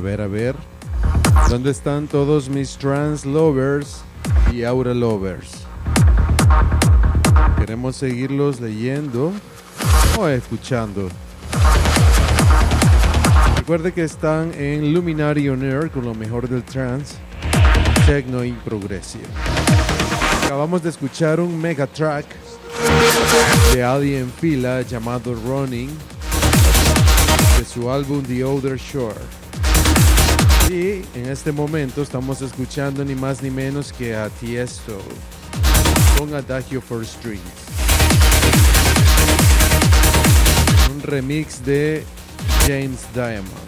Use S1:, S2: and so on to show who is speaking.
S1: ver, a ver. ¿Dónde están todos mis trans lovers y aura lovers? Queremos seguirlos leyendo o escuchando. Recuerde que están en Luminary On Air con lo mejor del trance, techno y progresivo. Acabamos de escuchar un mega track de Alien Fila llamado Running, de su álbum The Other Shore. Y en este momento estamos escuchando ni más ni menos que a Tiesto con Adagio for Strings, un remix de James Diamond.